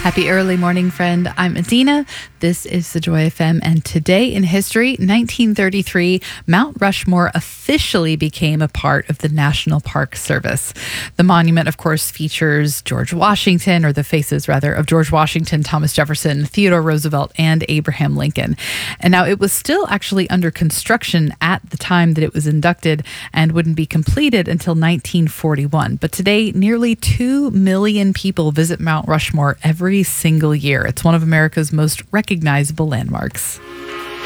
Happy early morning, friend. I'm Adina. This is the Joy FM, and today in history, 1933, Mount Rushmore officially became a part of the National Park Service. The monument, of course, features George Washington, or the faces, rather, of George Washington, Thomas Jefferson, Theodore Roosevelt, and Abraham Lincoln. And now it was still actually under construction at the time that it was inducted and wouldn't be completed until 1941. But today, nearly 2 million people visit Mount Rushmore every single year. It's one of America's most recognizable landmarks.